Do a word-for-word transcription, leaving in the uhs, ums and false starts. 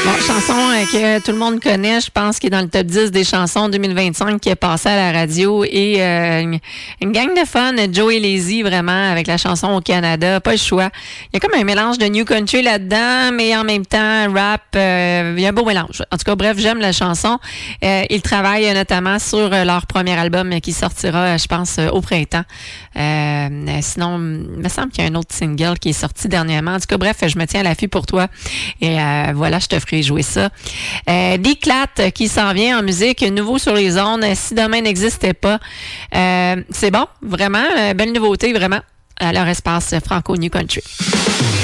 Bon, chanson euh, que tout le monde connaît, je pense, qui est dans le top dix des chansons deux mille vingt-cinq qui est passée à la radio. Et euh, une, une gang de fun, Joey Lazy, vraiment, avec la chanson Au Canada, pas le choix. Il y a comme un mélange de New Country là-dedans, mais en même temps, rap, euh, il y a un beau mélange. En tout cas, bref, j'aime la chanson. Euh, ils travaillent notamment sur leur premier album qui sortira, je pense, au printemps. Euh, sinon, il me semble qu'il y a un autre single qui est sorti dernièrement. En tout cas, bref, je me tiens à l'affût pour toi. Et euh, voilà, je te ferai jouer ça. Euh, D'éclat qui s'en vient en musique, nouveau sur les ondes. Si demain n'existait pas, euh, c'est bon, vraiment, euh, belle nouveauté, vraiment, à leur espace Franco New Country.